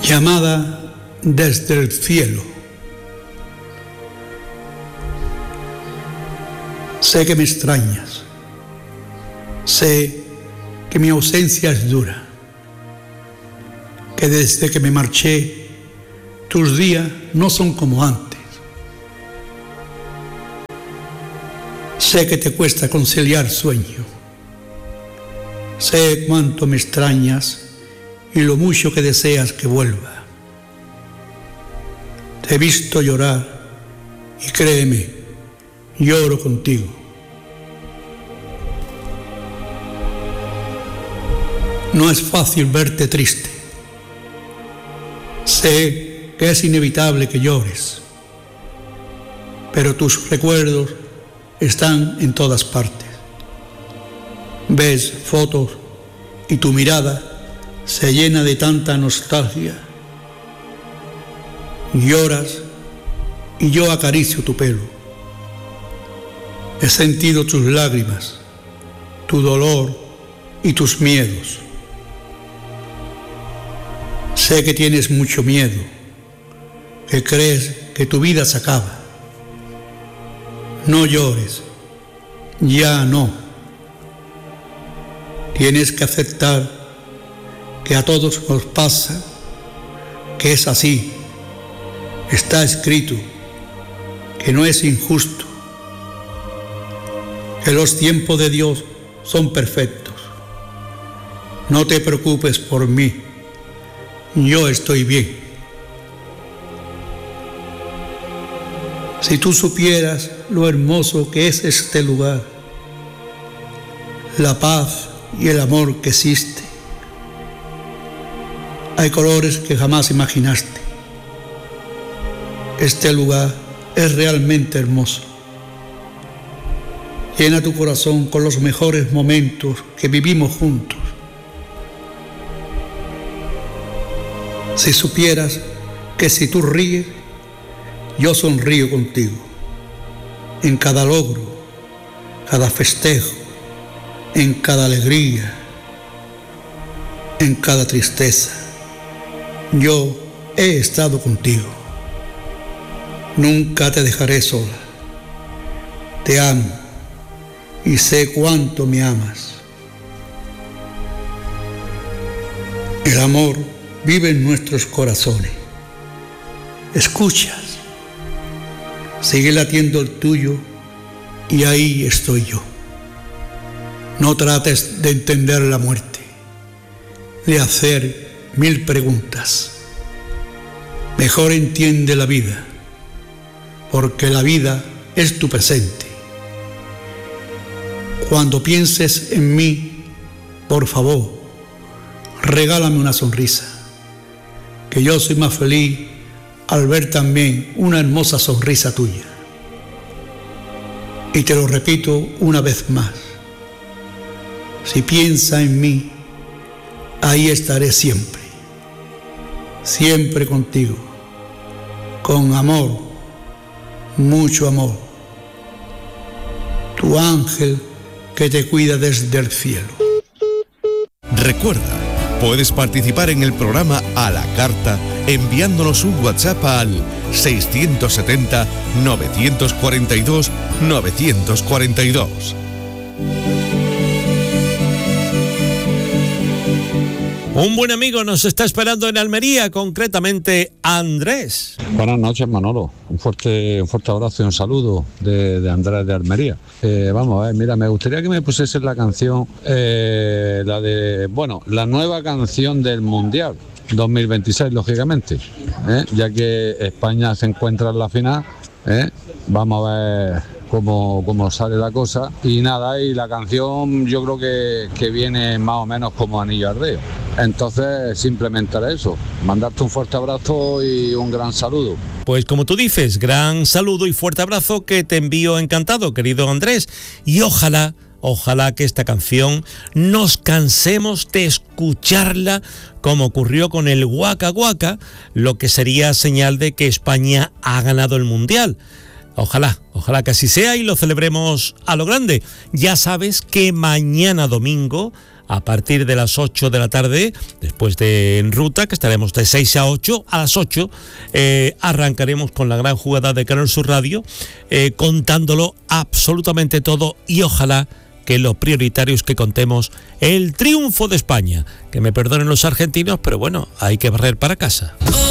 Llamada desde el cielo. Sé que me extrañas. Sé que mi ausencia es dura. Que desde que me marché, tus días no son como antes. Sé que te cuesta conciliar sueño. Sé cuánto me extrañas y lo mucho que deseas que vuelva. Te he visto llorar y créeme, lloro contigo. No es fácil verte triste. Sé que es inevitable que llores, pero tus recuerdos están en todas partes. Ves fotos y tu mirada se llena de tanta nostalgia. Lloras y yo acaricio tu pelo. He sentido tus lágrimas, tu dolor y tus miedos. Sé que tienes mucho miedo, que crees que tu vida se acaba. No llores, ya no. Tienes que aceptar que a todos nos pasa, que es así. Está escrito, que no es injusto, que los tiempos de Dios son perfectos. No te preocupes por mí, yo estoy bien. Si tú supieras lo hermoso que es este lugar, la paz y el amor que existe, hay colores que jamás imaginaste. Este lugar es realmente hermoso. Llena tu corazón con los mejores momentos que vivimos juntos. Si supieras que si tú ríes, yo sonrío contigo. En cada logro, cada festejo, en cada alegría, en cada tristeza, yo he estado contigo. Nunca te dejaré sola. Te amo y sé cuánto me amas. El amor vive en nuestros corazones. ¿Escuchas? Sigue latiendo el tuyo y ahí estoy yo. No trates de entender la muerte, de hacer 1000 preguntas. Mejor entiende la vida, porque la vida es tu presente. Cuando pienses en mí, por favor, regálame una sonrisa, que yo soy más feliz al ver también una hermosa sonrisa tuya. Y te lo repito una vez más, si piensas en mí, ahí estaré siempre, siempre contigo, con amor, mucho amor, tu ángel que te cuida desde el cielo. Recuerda, puedes participar en el programa A la Carta enviándonos un WhatsApp al 670 942 942. Un buen amigo nos está esperando en Almería, concretamente Andrés. Buenas noches, Manolo. Un fuerte abrazo y un saludo de Andrés de Almería. Vamos a ver, mira, me gustaría que me pusiese la canción, la nueva canción del Mundial 2026, lógicamente, ya que España se encuentra en la final. Vamos a ver cómo sale la cosa. Y nada, y la canción yo creo que viene más o menos como anillo al dedo. Entonces, simplemente era eso. Mandarte un fuerte abrazo y un gran saludo. Pues como tú dices, gran saludo y fuerte abrazo que te envío encantado, querido Andrés. Y ojalá que esta canción nos cansemos de escucharla como ocurrió con el Waka Waka, lo que sería señal de que España ha ganado el Mundial. Ojalá que así sea y lo celebremos a lo grande. Ya sabes que mañana domingo a partir de las 8 de la tarde, después de En Ruta, que estaremos de 6 a 8, a las 8 arrancaremos con la gran jugada de Canal Sur Radio, contándolo absolutamente todo, y ojalá que lo prioritario es que contemos el triunfo de España. Que me perdonen los argentinos, pero bueno, hay que barrer para casa.